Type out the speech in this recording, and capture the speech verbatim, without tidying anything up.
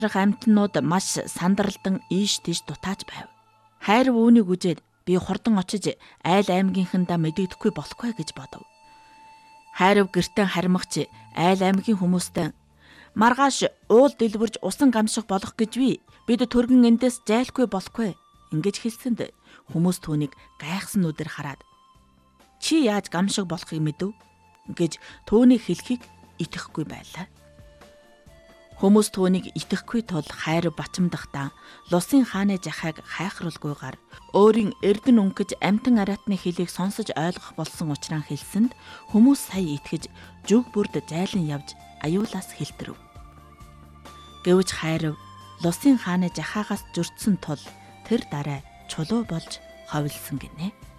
Амьтнууд маш сандралдан ийш тийш дутааж байв. Хайрав үүнийг үзээд би хурдан очиж айл аймгийнхандаа мэдэгдэхгүй болохгүй гэж бодов. Хайрав гэртээ хармагч айл аймгийн хүмүүстэй маргааш уул дэлбэрж усан гамших болох гэж би бид төргөн эндээс жайлхгүй болохгүй ингэж хэлсэнд хүмүүс түүнийг гайхсан нүдээр хараад чи яаж гамшиг болохыг мэдэв гэж түүний хэлхийг итгэхгүй байлаа. Хүмүүс түүнийг итгэхгүй тул хайр бачимдахдаа Лусын хааны жахайг хайхруулгүйгээр өөрийн эрдэн өнгөж амтан ариатны хэлийг сонсож ойлгох болсон учраас хэлсэнд хүмүүс сая итгэж жүг бүрд зайлан явж аюулаас хэлтэрв. Гэвч хайр Лусын хааны жахаагаас зөрчсөн тул тэр дараа чулуу болж ховлсон гинэ.